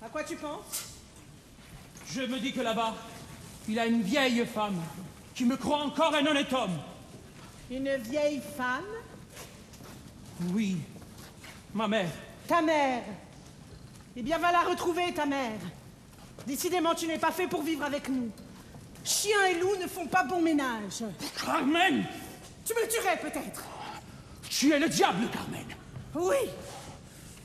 À quoi tu penses? Je me dis que là-bas, il a une vieille femme qui me croit encore un honnête homme. Une vieille femme? Oui, ma mère. Ta mère? Eh bien, va la retrouver, ta mère. Décidément, tu n'es pas fait pour vivre avec nous. Chien et loup ne font pas bon ménage. Carmen! Tu me tuerais, peut-être. Tu es le diable, Carmen! Oui,